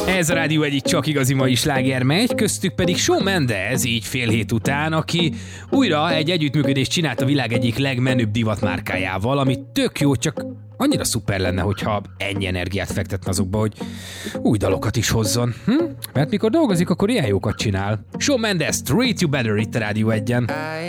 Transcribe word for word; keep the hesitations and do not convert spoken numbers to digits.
Ez a Rádió egyik csak igazi mai sláger megy, köztük pedig Shawn Mendes, így fél hét után, aki újra egy együttműködést csinált a világ egyik legmenőbb divatmárkájával, ami tök jó, csak annyira szuper lenne, hogyha ennyi energiát fektetne azokba, hogy új dalokat is hozzon. Hm? Mert mikor dolgozik, akkor ilyen jókat csinál. Shawn Mendes, Treat You Better itt a Rádió egyen.